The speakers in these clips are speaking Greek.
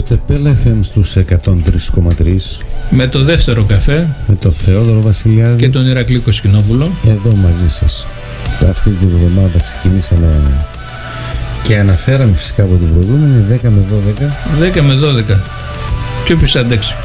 Τσεπέλα FM στους 103,3 με το δεύτερο καφέ, με το Θεόδωρο Βασιλιάδη και τον Ηρακλή Κοσκινόπουλο εδώ μαζί σας. Αυτή την εβδομάδα ξεκινήσαμε και αναφέραμε φυσικά από την προηγούμενη 10 με 12 και όποιος αντέξει.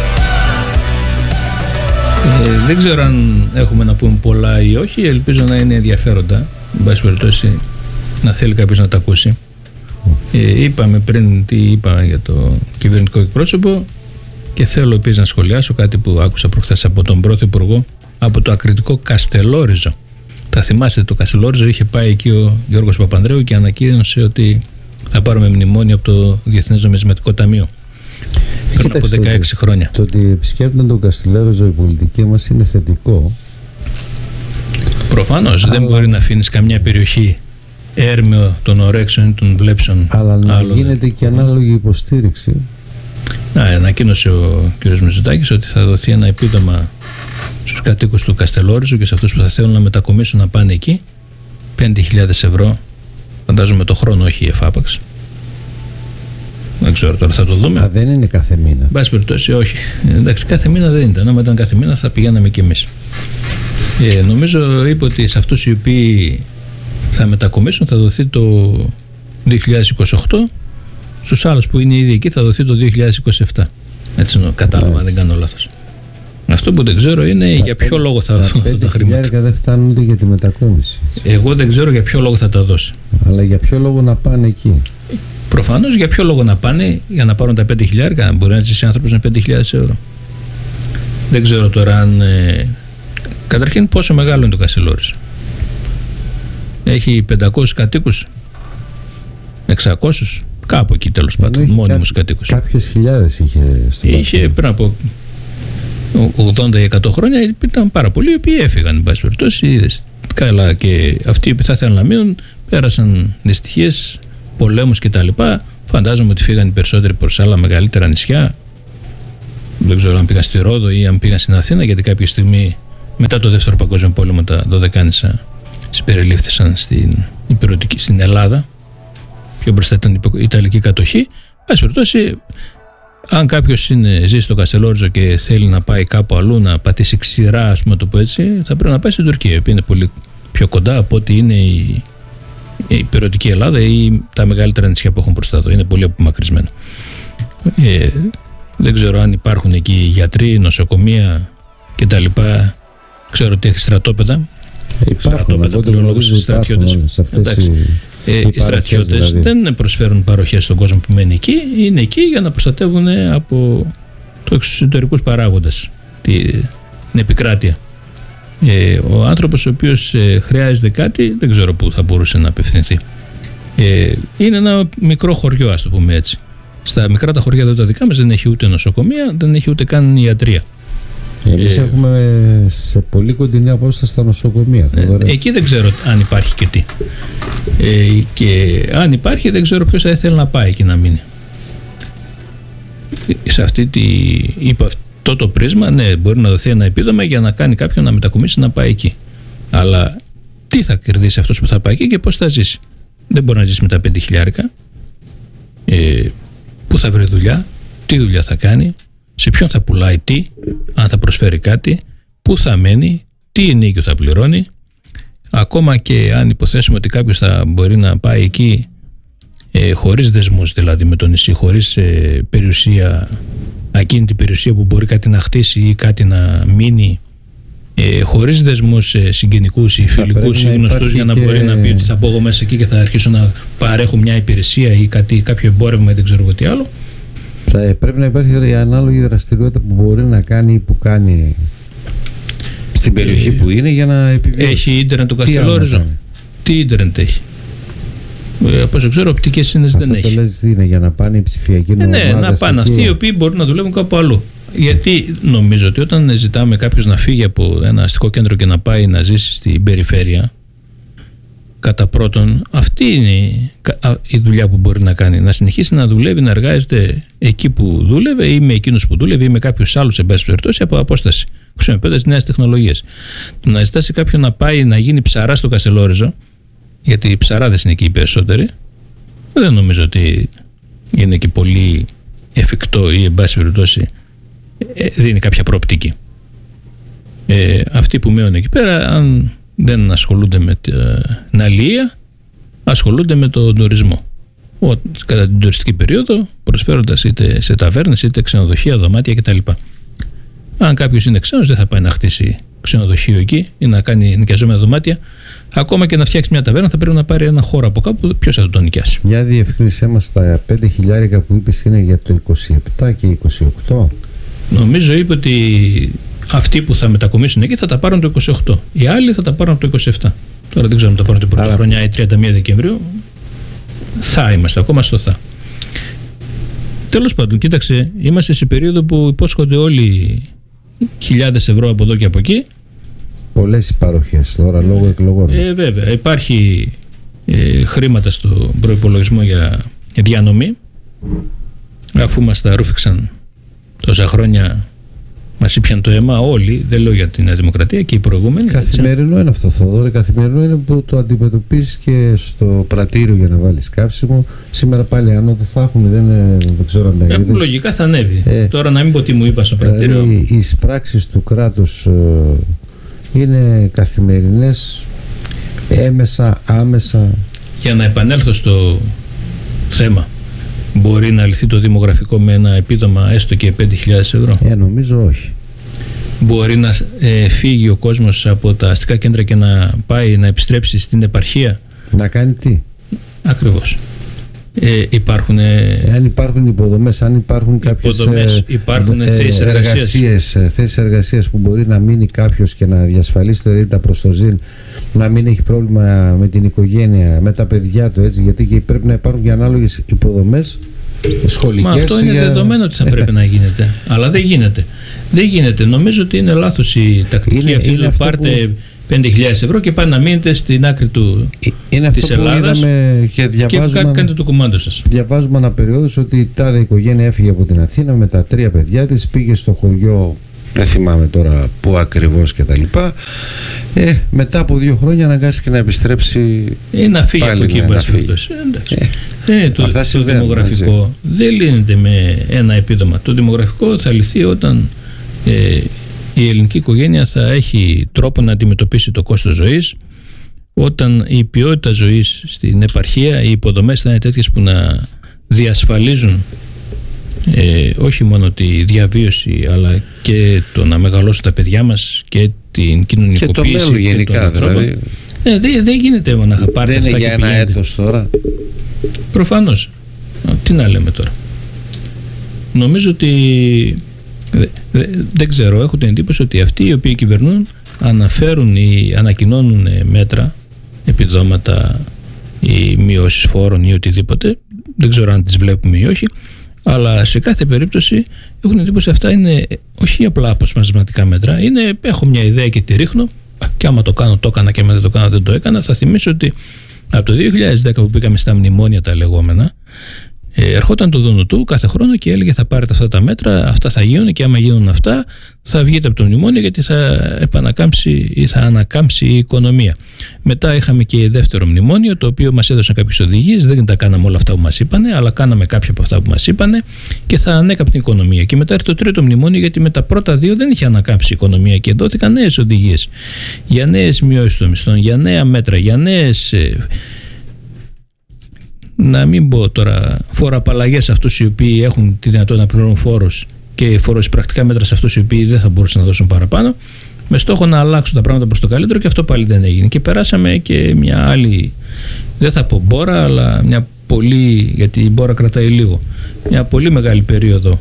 Δεν ξέρω αν έχουμε να πούμε πολλά ή όχι. Ελπίζω να είναι ενδιαφέροντα, εν πάση περιπτώσει να θέλει κάποιος να τα ακούσει. Είπαμε πριν τι είπα για το κυβερνητικό εκπρόσωπο και θέλω επίσης να σχολιάσω κάτι που άκουσα προχθές από τον Πρωθυπουργό από το ακριτικό Καστελόριζο. Θα θυμάστε, το Καστελόριζο είχε πάει εκεί ο Γιώργος Παπανδρέου και ανακοίνωσε ότι θα πάρουμε μνημόνιο από το Διεθνές Νομισματικό Ταμείο πριν από 16 χρόνια. Το ότι επισκέπτονται τον Καστελόριζο η πολιτική μας είναι θετικό. Προφανώς δεν μπορεί να αφήνεις καμιά περιοχή έρμεο των ορέξεων ή των βλέψεων. Αλλά να γίνεται και ανάλογη υποστήριξη. Ανακοίνωσε ο κ. Μητσοτάκης ότι θα δοθεί ένα επίδομα στους κατοίκους του Καστελόριζου και σε αυτούς που θα θέλουν να μετακομίσουν να πάνε εκεί 5.000 ευρώ, φαντάζομαι το χρόνο, όχι εφάπαξ. Δεν ξέρω, τώρα θα το δούμε. Δεν είναι κάθε μήνα. Μπας περιπτώσει, όχι. Εντάξει, κάθε μήνα δεν ήταν. Αν ήταν κάθε μήνα θα πηγαίναμε κι εμείς. Νομίζω είπε ότι σε αυτούς οι οποίοι θα μετακομίσουν θα δοθεί το 2028, στους άλλους που είναι ήδη εκεί θα δοθεί το 2027. Έτσι κατάλαβα, αν δεν κάνω λάθος. Αυτό που δεν ξέρω είναι για ποιο λόγο θα δώσουν αυτά τα χρήματα. Τα 5.000 δεν φτάνουν ούτε για τη μετακόμιση. Εγώ δεν ξέρω για ποιο λόγο θα τα δώσει. Αλλά για ποιο λόγο να πάνε εκεί. Προφανώς για ποιο λόγο να πάνε, για να πάρουν τα 5.000, μπορεί να ζήσει άνθρωπος με 5.000 ευρώ. Δεν ξέρω τώρα αν. Καταρχήν, πόσο μεγάλο είναι το Καστελόριζο. Έχει 500 κατοίκους, 600, κάπου εκεί τέλος πάντων, μόνιμους κατοίκους. Κάποιες χιλιάδες είχε πριν από 80 ή 100 χρόνια, ήταν πάρα πολλοί οι οποίοι έφυγαν, εν πάση περιπτώσει. Καλά, και αυτοί που θα ήθελαν να μείνουν πέρασαν δυστυχίες, πολέμους κτλ. Φαντάζομαι ότι φύγαν οι περισσότεροι προς άλλα μεγαλύτερα νησιά. Δεν ξέρω αν πήγαν στη Ρόδο ή αν πήγαν στην Αθήνα, γιατί κάποια στιγμή μετά το Δεύτερο Παγκόσμιο Πόλεμο τα Δωδεκάνησα συμπεριλήφθησαν στην Ελλάδα. Πιο μπροστά ήταν η Ιταλική κατοχή. Ας περιπτώσει, αν κάποιος ζει στο Καστελόριζο και θέλει να πάει κάπου αλλού, να πατήσει ξηρά, ας πούμε το πω έτσι, θα πρέπει να πάει στην Τουρκία, η οποία είναι πολύ πιο κοντά από ότι είναι η υπηρετική Ελλάδα ή τα μεγαλύτερα νησιά που έχουν μπροστά του. Είναι πολύ απομακρυσμένο. Δεν ξέρω αν υπάρχουν εκεί γιατροί, νοσοκομεία κτλ. Ξέρω ότι έχει στρατόπεδα. Υπάρχουν στρατιώτες. Οι στρατιώτες δεν προσφέρουν παροχές στον κόσμο που μένει εκεί. Είναι εκεί για να προστατεύουν από τους εξωτερικούς παράγοντες την επικράτεια. Ο άνθρωπος ο οποίος χρειάζεται κάτι, δεν ξέρω πού θα μπορούσε να απευθυνθεί. Είναι ένα μικρό χωριό, ας το πούμε έτσι. Στα μικρά τα χωριά εδώ τα δικά μας δεν έχει ούτε νοσοκομεία, δεν έχει ούτε καν ιατρία. Εμείς έχουμε σε πολύ κοντινή απόσταση στα νοσοκομεία. Εκεί δεν ξέρω αν υπάρχει και τι. Και αν υπάρχει, δεν ξέρω ποιος θα ήθελε να πάει εκεί να μείνει. Σε υπό αυτό το πρίσμα, ναι, μπορεί να δοθεί ένα επίδομα για να κάνει κάποιον να μετακομίσει να πάει εκεί. Αλλά τι θα κερδίσει αυτός που θα πάει εκεί και πώς θα ζήσει. Δεν μπορεί να ζήσει με τα 5.000. Πού θα βρει δουλειά, τι δουλειά θα κάνει, σε ποιον θα πουλάει τι, αν θα προσφέρει κάτι, πού θα μένει, τι ενοίκιο θα πληρώνει. Ακόμα και αν υποθέσουμε ότι κάποιος θα μπορεί να πάει εκεί χωρίς δεσμούς, δηλαδή με το νησί, χωρίς περιουσία, ακίνητη περιουσία που μπορεί κάτι να χτίσει ή κάτι να μείνει, χωρίς δεσμούς συγγενικούς ή φιλικούς ή γνωστούς, για να μπορεί να πει ότι θα πω εγώ μέσα εκεί και θα αρχίσω να παρέχω μια υπηρεσία ή κάποιο εμπόρευμα ή δεν ξέρω τι άλλο. Πρέπει να υπάρχει η ανάλογη δραστηριότητα που μπορεί να κάνει ή που κάνει στην περιοχή που είναι για να επιβιώσει. Έχει ίντερνετ το Καστελόριζο. Τι ίντερνετ έχει. Από όσο ξέρω, οπτικές σύνδεσεις δεν έχει. Αυτό λες τι είναι, για να πάνε οι ψηφιακοί νομάδες. Ναι, να πάνε αυτοί οι οποίοι μπορούν να δουλεύουν κάπου αλλού. Γιατί νομίζω ότι όταν ζητάμε κάποιος να φύγει από ένα αστικό κέντρο και να πάει να ζήσει στην περιφέρεια, κατά πρώτον, αυτή είναι η δουλειά που μπορεί να κάνει. Να συνεχίσει να δουλεύει, να εργάζεται εκεί που δούλευε ή με εκείνους που δούλευε ή με κάποιους άλλους, εν πάση περιπτώσει, από απόσταση, χρησιμοποιώντας νέες τεχνολογίες. Το να ζητάσει κάποιον να πάει να γίνει ψαρά στο Καστελόριζο, γιατί οι ψαράδες είναι εκεί οι περισσότεροι, δεν νομίζω ότι είναι και πολύ εφικτό ή εν πάση περιπτώσει δίνει κάποια προοπτική. Αυτοί που μένουν εκεί πέρα, αν δεν ασχολούνται με την αλληλεία, ασχολούνται με τον τουρισμό. Κατά την τουριστική περίοδο, προσφέροντας είτε σε ταβέρνες είτε ξενοδοχεία, δωμάτια κτλ. Αν κάποιος είναι ξένος, δεν θα πάει να χτίσει ξενοδοχείο εκεί ή να κάνει νοικιαζόμενα δωμάτια. Ακόμα και να φτιάξει μια ταβέρνα, θα πρέπει να πάρει ένα χώρο από κάπου. Ποιος θα τον νοικιάσει? Μια διευκρίνησέ μας, τα 5.000 που είπες είναι για το 27 και 28. Νομίζω είπε ότι αυτοί που θα μετακομίσουν εκεί θα τα πάρουν το 28. Οι άλλοι θα τα πάρουν το 27. Τώρα δεν ξέρω αν τα πάρουν την πρώτη χρονιά ή 31 Δεκεμβρίου. Θα είμαστε ακόμα στο θα. Τέλος πάντων, κοίταξε, είμαστε σε περίοδο που υπόσχονται όλοι χιλιάδες ευρώ από εδώ και από εκεί. Πολλές οι παροχές τώρα λόγω εκλογών. Βέβαια, υπάρχει χρήματα στο προϋπολογισμό για διανομή, αφού μας τα ρούφηξαν τόσα χρόνια, μας ήπιαν το αίμα όλοι, δεν λέω για την Νέα Δημοκρατία και οι προηγούμενοι. Καθημερινό είναι αυτό, Θοδόρη. Καθημερινό είναι που το αντιμετωπίζεις και στο πρατήριο για να βάλεις καύσιμο. Σήμερα πάλι άνοδο θα έχουν, δεν ξέρω αν τα είδες. Λογικά θα ανέβει. Τώρα να μην πω τι μου είπα στο πρατήριο. Οι εισπράξεις του κράτους είναι καθημερινές, έμεσα, άμεσα. Για να επανέλθω στο θέμα, μπορεί να λυθεί το δημογραφικό με ένα επίδομα έστω και 5.000 ευρώ? Νομίζω όχι. Μπορεί να φύγει ο κόσμος από τα αστικά κέντρα και να πάει να επιστρέψει στην επαρχία? Να κάνει τι? Ακριβώς. Αν υπάρχουν υποδομές, αν υπάρχουν κάποιες θέσεις εργασίας που μπορεί να μείνει κάποιος και να διασφαλίσει το ρήτα προς το ζήν, να μην έχει πρόβλημα με την οικογένεια, με τα παιδιά του, έτσι, γιατί και πρέπει να υπάρχουν και ανάλογες υποδομές σχολικές. Μα αυτό είναι δεδομένο ότι θα πρέπει να γίνεται, αλλά δεν γίνεται. Δεν γίνεται. Νομίζω ότι είναι λάθος η τακτική αυτή του πάρτε 5.000 ευρώ και πάνε να μείνετε στην άκρη της Ελλάδας και κάνετε το κουμάντο σας. Διαβάζουμε αναπεριόδους ότι η τάδε οικογένεια έφυγε από την Αθήνα με τα 3 παιδιά της, πήγε στο χωριό, δεν θυμάμαι τώρα πού ακριβώς και τα λοιπά. Μετά από 2 χρόνια αναγκάστηκε να επιστρέψει ή να φύγει από εκεί. Το δημογραφικό δεν λύνεται με ένα επίδομα. Το δημογραφικό θα λυθεί όταν η ελληνική οικογένεια θα έχει τρόπο να αντιμετωπίσει το κόστος ζωής, όταν η ποιότητα ζωής στην επαρχία, οι υποδομές θα είναι τέτοιες που να διασφαλίζουν όχι μόνο τη διαβίωση αλλά και το να μεγαλώσουν τα παιδιά μας και την κοινωνικοποίηση και το μέλλον γενικά, δηλαδή. Δεν γίνεται να πάρτε αυτά και για ένα έτος τώρα. Προφανώς. Τι να λέμε τώρα. Νομίζω ότι δεν ξέρω, έχω την εντύπωση ότι αυτοί οι οποίοι κυβερνούν αναφέρουν ή ανακοινώνουν μέτρα, επιδόματα ή μειώσεις φόρων ή οτιδήποτε, δεν ξέρω αν τις βλέπουμε ή όχι, αλλά σε κάθε περίπτωση έχουν την εντύπωση αυτά είναι όχι απλά αποσπασματικά μέτρα, είναι έχω μια ιδέα και τη ρίχνω και άμα το κάνω το έκανα και άμα δεν το κάνω δεν το έκανα. Θα θυμίσω ότι από το 2010 που πήγαμε στα μνημόνια τα λεγόμενα, ερχόταν το Δουνουτού κάθε χρόνο και έλεγε θα πάρετε αυτά τα μέτρα, αυτά θα γίνουν και άμα γίνουν αυτά θα βγείτε από το μνημόνιο γιατί θα επανακάμψει ή θα ανακάμψει η οικονομία. Μετά είχαμε και δεύτερο μνημόνιο, το οποίο μας έδωσαν κάποιες οδηγίες, δεν τα κάναμε όλα αυτά που μας είπανε, αλλά κάναμε κάποια από αυτά που μας είπανε και θα ανέκαπε την οικονομία. Και μετά έρθει το τρίτο μνημόνιο, γιατί με τα πρώτα 2 δεν είχε ανακάμψει η οικονομία και δόθηκαν νέες οδηγίες για νέες μειώσεις των μισθών, για νέα μέτρα, για νέες, να μην πω τώρα, φοροαπαλλαγές σε αυτούς οι οποίοι έχουν τη δυνατότητα να πληρώνουν φόρους και φοροεισπρακτικά μέτρα σε αυτούς οι οποίοι δεν θα μπορούσαν να δώσουν παραπάνω, με στόχο να αλλάξουν τα πράγματα προς το καλύτερο, και αυτό πάλι δεν έγινε. Και περάσαμε και μια άλλη, δεν θα πω μπόρα, αλλά μια πολύ, γιατί η μπόρα κρατάει λίγο, μια πολύ μεγάλη περίοδο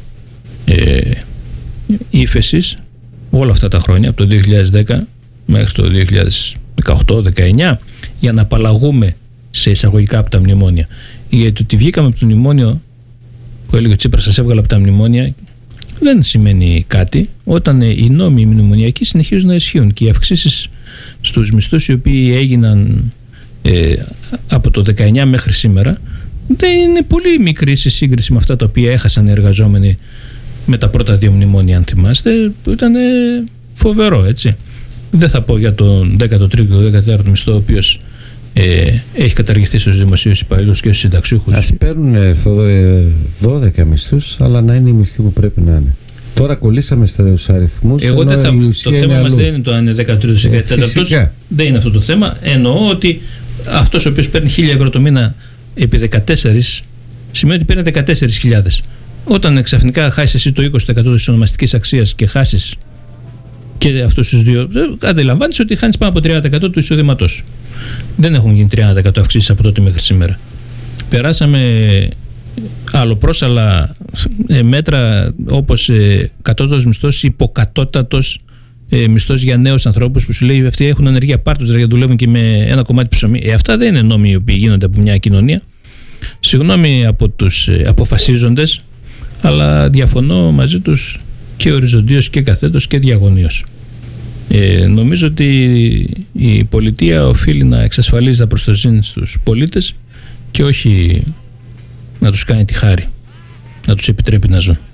ύφεσης όλα αυτά τα χρόνια, από το 2010 μέχρι το 2018-19, για να απαλλαγούμε σε εισαγωγικά από τα μνημόνια. Γιατί ότι βγήκαμε από το μνημόνιο που έλεγε ο Τσίπρας, σας έβγαλα από τα μνημόνια, δεν σημαίνει κάτι όταν οι νόμοι μνημονιακοί συνεχίζουν να ισχύουν και οι αυξήσεις στους μισθούς οι οποίοι έγιναν από το 19 μέχρι σήμερα δεν είναι πολύ μικρή σε σύγκριση με αυτά τα οποία έχασαν οι εργαζόμενοι με τα πρώτα 2 μνημόνια, αν θυμάστε, που ήταν φοβερό, έτσι. Δεν θα πω για τον 13ο και 14ο μισθό, ο οποίος έχει καταργηθεί στους δημοσίους υπαλλήλους και στους συνταξιούχους. Ας παίρνουν 12 μισθούς, αλλά να είναι οι μισθοί που πρέπει να είναι. Τώρα κολλήσαμε στους αριθμούς. Εγώ δεν θα, το θέμα μας δεν είναι το αν είναι 13ος ή 14ος. Δεν είναι αυτό το θέμα. Εννοώ ότι αυτός ο οποίος παίρνει 1.000 ευρώ το μήνα επί 14, σημαίνει ότι παίρνει 14.000. Όταν ξαφνικά χάσεις εσύ το 20% της ονομαστικής αξίας και χάσεις και αυτούς τους δύο, αντιλαμβάνεις ότι χάνεις πάνω από 30% του εισοδήματός. Δεν έχουν γίνει 30% αυξήσεις από τότε μέχρι σήμερα. Περάσαμε αλλοπρόσαλα μέτρα όπως κατώτατος μισθός, υποκατώτατος μισθός για νέους ανθρώπους που σου λέει αυτοί έχουν ανεργία, πάρτους για να δουλεύουν και με ένα κομμάτι ψωμί. Αυτά δεν είναι νόμοι οι οποίοι γίνονται από μια κοινωνία. Συγγνώμη από τους αποφασίζοντες, αλλά διαφωνώ μαζί τους και οριζοντίως και καθέτως και διαγωνίως. Νομίζω ότι η πολιτεία οφείλει να εξασφαλίζει τα προστοζήν στους πολίτες και όχι να τους κάνει τη χάρη, να τους επιτρέπει να ζουν.